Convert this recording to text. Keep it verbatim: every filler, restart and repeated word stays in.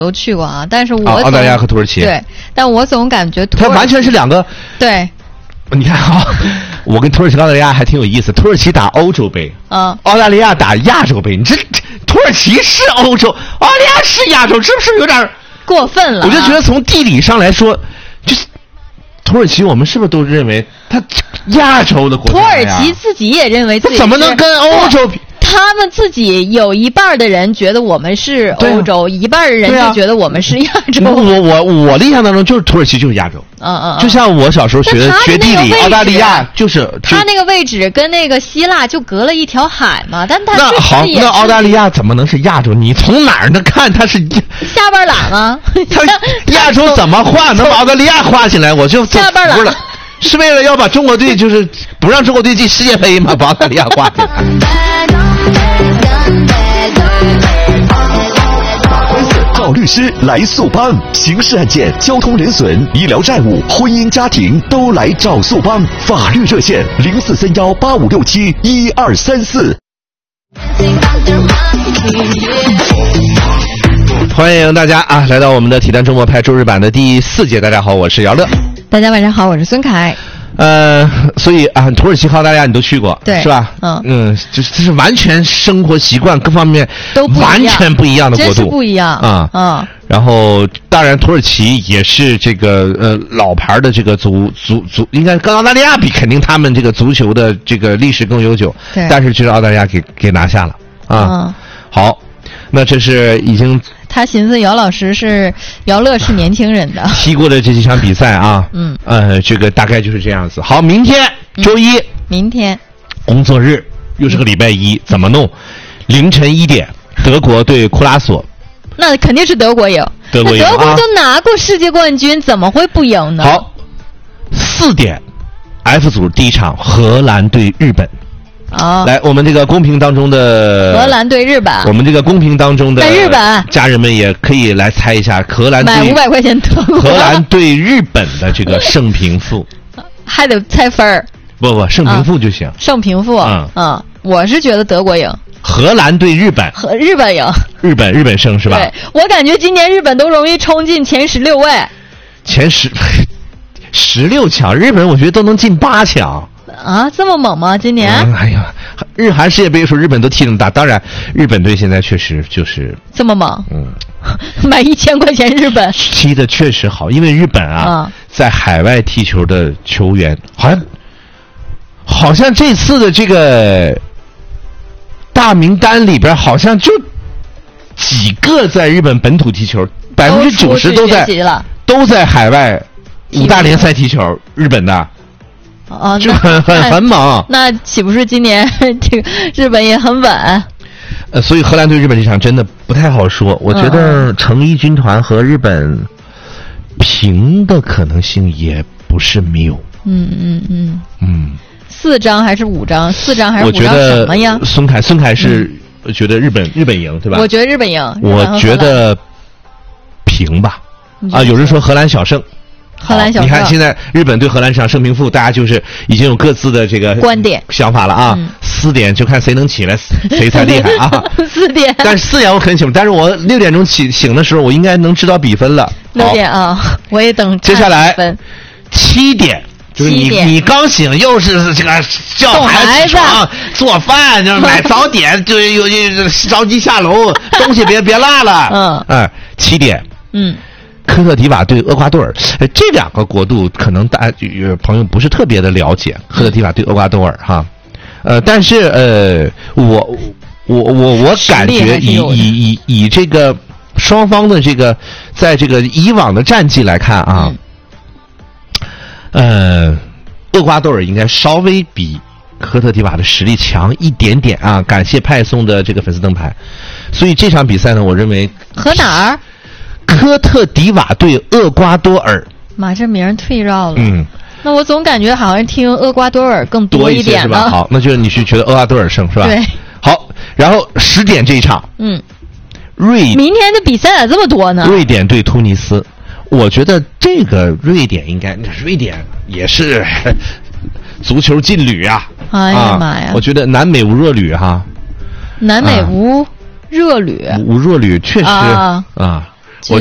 都去过啊，但是我、 啊、澳大利亚和土耳其对，但我总感觉土耳其它完全是两个对。 你看啊，我跟土耳其、澳大利亚还挺有意思。土耳其打欧洲杯， 嗯， 澳大利亚打亚洲杯。你这土耳其是欧洲，澳大利亚是亚洲，是不是有点过分了、啊？ 我就觉得从地理上来说，就是土耳其，我们是不是都认为它亚洲的国家？ 土耳其自己也认为自己怎么能跟欧洲比？ 他们自己有一半的人觉得我们是欧洲，啊、一半的人就觉得我们是亚洲。 啊、我我我的印象当中，就是土耳其就是亚洲。 嗯嗯。 就像我小时候学学地理，澳大利亚就是它那个位置跟那个希腊就隔了一条海嘛，但它那好，那澳大利亚怎么能是亚洲？你从哪儿能看它是下半拉吗？ 它亚洲怎么画能把澳大利亚画进来？我就下半拉。 是为了要把中国队就是不让中国队进世界杯吗？把澳大利亚画进来。 赵律师来速帮，刑事案件、交通人损、医疗债务、婚姻家庭都来找速帮。法律热线零四三幺八五六七一二三四。 欢迎大家啊，来到我们的体坛周末派周日版的第四节。大家好，我是姚乐。 大家晚上好，我是孙凯。 呃，所以啊，土耳其和澳大利亚你都去过， 对， 是吧？ 嗯嗯，这这是完全生活习惯各方面都完全不一样的国度， 真是不一样啊嗯。 然后，当然，土耳其也是这个呃老牌的这个足足足，应该跟澳大利亚比，肯定他们这个足球的这个历史更悠久。 对， 但是就是澳大利亚给给拿下了啊。 嗯， 好，那这是已经。 他寻思姚老师是姚乐是年轻人的踢过的这几场比赛啊， 嗯， 呃，这个大概就是这样子。好，明天周一， 嗯、明天工作日，又是个礼拜一，嗯、怎么弄？凌晨一点，德国对库拉索， 那肯定是德国赢。 德国赢， 德国都拿过世界冠军，啊、怎么会不赢呢？ 好，四点 ，F 组第一场，荷兰对日本。 啊、哦， 来，我们这个公屏当中的荷兰对日本， 我们这个公屏当中的日本家人们也可以来猜一下荷兰对买五百块钱德国荷兰对日本的这个胜平负， 还得猜分儿。 不不，胜平负就行。 啊、胜平负， 嗯嗯，我是觉得德国赢。 荷兰对日本， 和日本赢。 日本日本胜是吧？ 对，我感觉今年日本都容易冲进前十六位。 前十十六强，日本我觉得都能进八强。 啊，这么猛吗？今年？ 嗯、哎呀，日韩世界杯的时候，日本都踢这么大。当然，日本队现在确实就是这么猛。 嗯， 买一千块钱日本踢的确实好，因为日本啊， 啊在海外踢球的球员好像好像这次的这个大名单里边，好像就几个在日本本土踢球，百分之九十都在都在海外五大联赛踢球，日本的。 哦， 就很很很猛， 那岂不是今年这个日本也很稳？ 呃，所以荷兰对日本这场真的不太好说。我觉得成衣军团和日本平的可能性也不是没有。 嗯嗯嗯嗯， 四张还是五张？四张还是五张？什么呀？ 孙凯，孙凯是觉得日本、嗯、日本赢对吧？ 我觉得日本赢。 我觉得平吧。啊，有人说荷兰小胜。 荷兰小胜， 你看现在日本对荷兰这场胜平负，大家就是已经有各自的这个观点想法了啊。嗯、四点就看谁能起来，谁才厉害啊。 四点， 但是四点我肯定醒，但是我六点钟起醒的时候，我应该能知道比分了。 六点啊，我也等。 接下来七点，就是你你刚醒，又是这个叫孩子起床、做饭，就是买早点，就有着急下楼，东西别别落了。 嗯， 哎、嗯，七点， 嗯。 科特迪瓦对厄瓜多尔，这两个国度可能大家朋友不是特别的了解。科特迪瓦对厄瓜多尔哈，呃，但是呃，我我我我感觉以以以以这个双方的这个在这个以往的战绩来看啊，嗯、呃，厄瓜多尔应该稍微比科特迪瓦的实力强一点点啊。感谢派送的这个粉丝灯牌，所以这场比赛呢，我认为和哪儿？ 科特迪瓦对厄瓜多尔， 妈，这名儿忒绕了。 嗯， 那我总感觉好像听厄瓜多尔更多一点是吧？好，那就是你是觉得厄瓜多尔胜是吧？ 对。 好，然后十点这一场， 嗯， 瑞明天的比赛咋这么多呢？ 瑞典对突尼斯，我觉得这个瑞典应该，瑞典也是足球劲旅啊！ 哎呀妈呀！ 啊、我觉得南美无弱旅哈， 南美无。啊热旅无弱旅确实啊啊，